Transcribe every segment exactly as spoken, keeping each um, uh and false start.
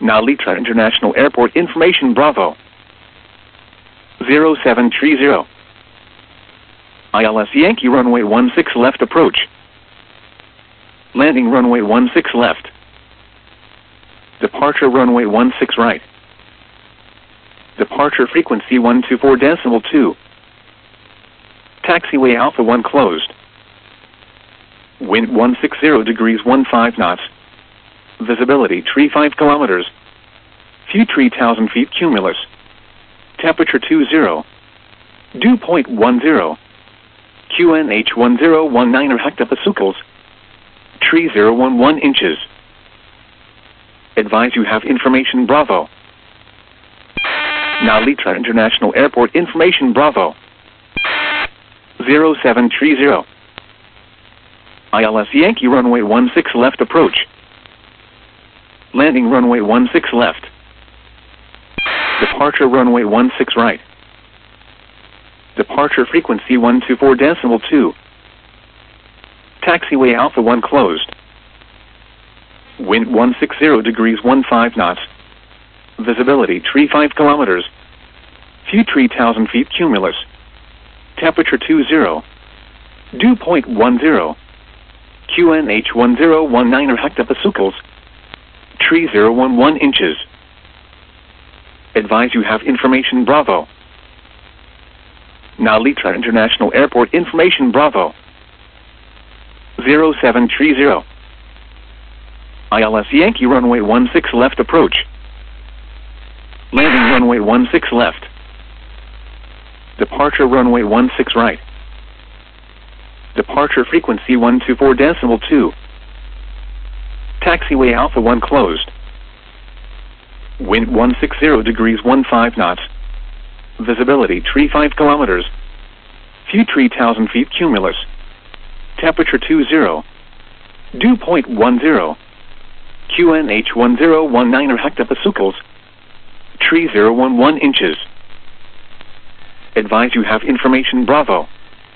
Nalitra International Airport information Bravo. zero seven three zero. I L S Yankee runway one six left approach. Landing runway one six left. Departure runway one six right. Departure frequency one two four decimal two. Taxiway Alpha one closed. Wind one six zero degrees fifteen knots. Visibility three five kilometers. View three thousand feet cumulus. Temperature two zero. Dew point one zero. Q N H one zero one nine or hectopascals. three zero one one inches. Advise you have information Bravo. Nalitra International Airport information Bravo. zero seven three zero. I L S Yankee runway one six left approach. Landing runway one six left. Departure runway one six right. Departure frequency one two four decimal two. Taxiway Alpha one closed. Wind one six zero degrees fifteen knots. Visibility three five kilometers. View three thousand feet cumulus. Temperature two zero. Dew point one zero. Q N H one zero one nine or hectopascals. three zero one one inches. Advise you have information Bravo. Nalitra International Airport information Bravo. zero seven three zero. I L S Yankee runway one six left approach. Landing runway one six left. Departure runway one six right. Departure frequency one two four decimal two. Taxiway Alpha one closed. Wind one six zero degrees fifteen knots. Visibility three five kilometers. View three thousand feet cumulus. Temperature two zero. Dew point one zero. Q N H one zero one nine or hectopascals. three zero one one inches. Advise you have information Bravo.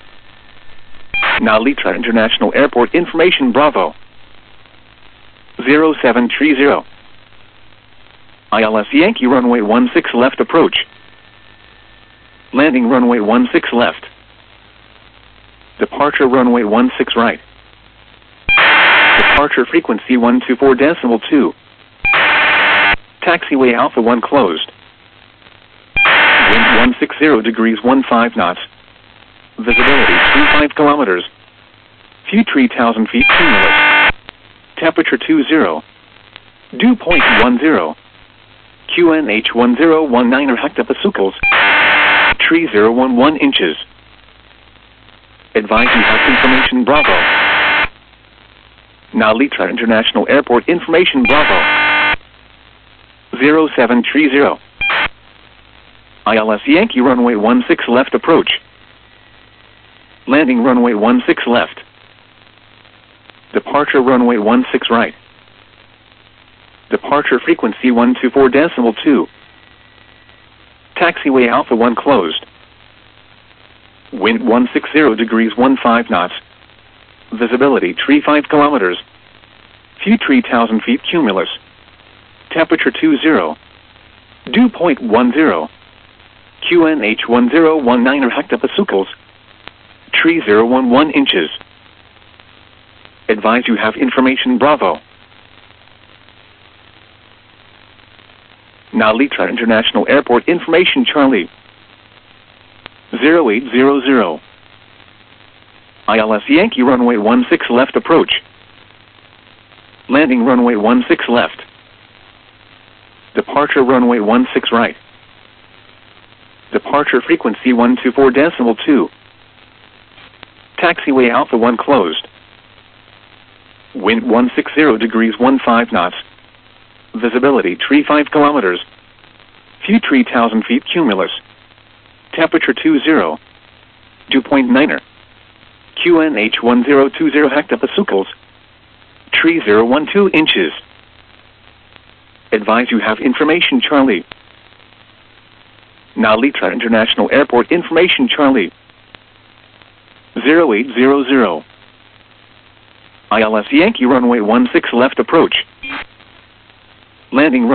Nalitra International Airport information Bravo. zero seven three zero. I L S Yankee runway one six left approach. Landing runway one six left. Departure runway one six right. Departure frequency one two four decimal two. Taxiway Alpha one closed. Wind one six zero degrees fifteen knots. Visibility three five kilometers. View three thousand feet cumulus. Temperature two zero. Dew point one zero. Q N H one zero one nine or hectopascals. three zero one one inches. Advise you have information Bravo. Nalitra International Airport information Bravo. zero seven three zero. I L S Yankee runway one six left approach. Landing runway one six left. Departure runway one six right. Departure frequency one two four decimal two. Taxiway Alpha one closed. Wind one six zero degrees fifteen knots. Visibility three five kilometers. View three thousand feet cumulus. Temperature two zero. Dew point one zero. Q N H one zero one nine or hectopascals. three zero one one inches. Advise you have information Bravo. Nalitra International Airport information Charlie. zero eight zero zero. I L S Yankee runway one six left approach. Landing runway one six left. Departure runway one six right. Departure frequency one two four decimal two. Taxiway Alpha one closed. Wind one six zero degrees fifteen knots. Visibility three five kilometers. View three thousand feet cumulus. Temperature two zero. Dew point niner. Q N H one zero two zero hectopascals. three zero one two inches. Advise you have information Charlie. Nalitra International Airport information Charlie. zero eight zero zero. I L S Yankee runway one six left approach. Landing